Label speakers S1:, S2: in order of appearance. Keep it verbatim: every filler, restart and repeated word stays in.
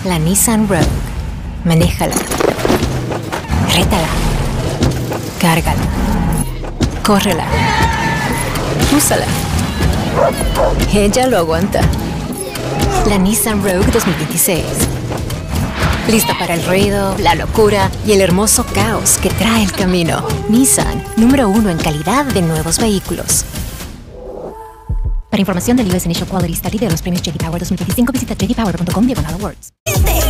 S1: La Nissan Rogue. Manéjala. Rétala. Cárgala. Córrela. Úsala. Ella lo aguanta. La Nissan Rogue dos mil veintiséis. Lista para el ruido, la locura y el hermoso caos que trae el camino. Nissan, número uno en calidad de nuevos vehículos. Para información del U S Initial Quality Study de los premios J D Power dos mil veinticinco, visita j d power punto com diagonal awards.